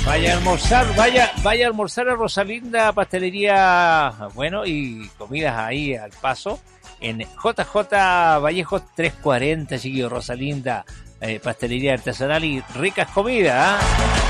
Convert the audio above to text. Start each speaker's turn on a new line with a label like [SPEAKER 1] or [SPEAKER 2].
[SPEAKER 1] Vaya a almorzar a Rosalinda Pastelería, bueno, y comidas ahí al paso, en JJ Vallejo 340, chiquillo, Rosalinda, pastelería artesanal y ricas comidas, ¿eh?